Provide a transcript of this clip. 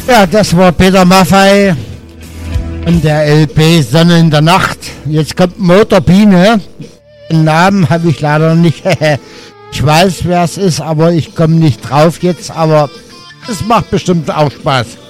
Ja, das war Peter Maffay und der LP Sonne in der Nacht. Jetzt kommt Motorbiene. Den Namen habe ich leider nicht. Ich weiß, wer es ist, aber ich komme nicht drauf jetzt. Aber es macht bestimmt auch Spaß.